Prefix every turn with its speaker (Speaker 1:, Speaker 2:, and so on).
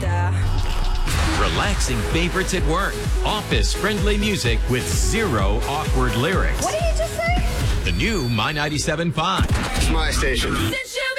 Speaker 1: Relaxing favorites at work. Office-friendly music with zero awkward lyrics.
Speaker 2: What did you just say?
Speaker 1: The new My 97.5.
Speaker 3: It's my station.
Speaker 2: Did you